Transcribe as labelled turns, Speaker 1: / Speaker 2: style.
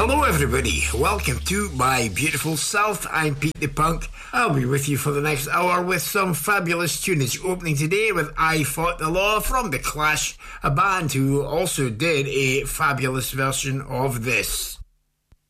Speaker 1: Hello everybody, welcome to my beautiful self. I'm Pete the Punk. I'll be with you for the next hour with some fabulous tunes. Opening today with I Fought the Law from The Clash, a band who also did a fabulous version of this.